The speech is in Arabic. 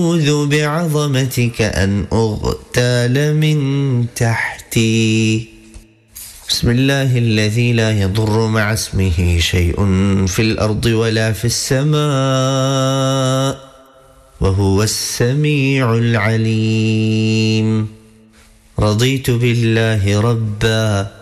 أعوذ بعظمتك أن أغتال من تحتي. بسم الله الذي لا يضر مع اسمه شيء في الأرض ولا في السماء وهو السميع العليم. رضيت بالله ربا